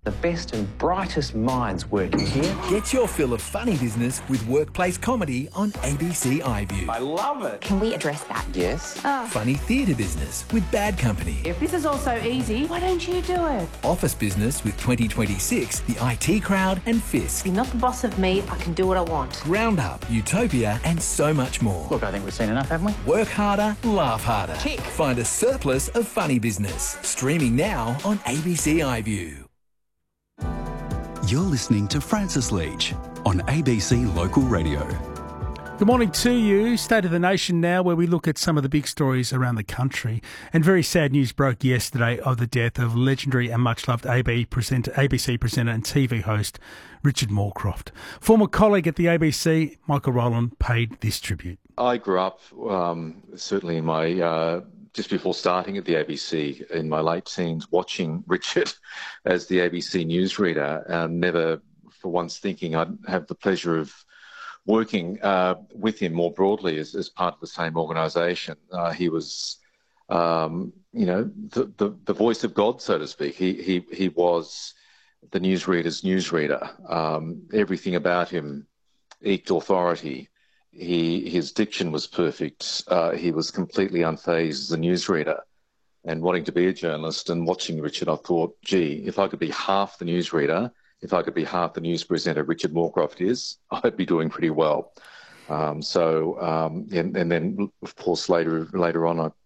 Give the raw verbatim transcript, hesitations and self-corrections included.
The best and brightest minds working here. Get your fill of funny business with workplace comedy on A B C iView. I love it. Can we address that? Yes. Oh. Funny theatre business with Bad Company. If this is all so easy, why don't you do it? Office business with twenty twenty-six, the I T Crowd and Fisk. You're not the boss of me, I can do what I want. Round Up, Utopia and so much more. Look, I think we've seen enough, haven't we? Work harder, laugh harder. Tick. Find a surplus of funny business. Streaming now on A B C iView. You're listening to Francis Leach on A B C Local Radio. Good morning to you. State of the Nation now, where we look at some of the big stories around the country. And very sad news broke yesterday of the death of legendary and much-loved A B presenter, A B C presenter and T V host Richard Morecroft. Former colleague at the A B C, Michael Rowland, paid this tribute. I grew up, um, certainly in my... Uh, just before starting at the A B C in my late teens, watching Richard as the A B C newsreader, um, never for once thinking I'd have the pleasure of working uh, with him more broadly as, as part of the same organisation. Uh, he was, um, you know, the, the, the voice of God, so to speak. He, he, he was the newsreader's newsreader. Um, everything about him eked authority. He, his diction was perfect. Uh, he was completely unfazed as a newsreader. And wanting to be a journalist and watching Richard, I thought, gee, if I could be half the newsreader, if I could be half the news presenter Richard Morecroft is, I'd be doing pretty well. Um, so, um, and, and then, of course, later later on, I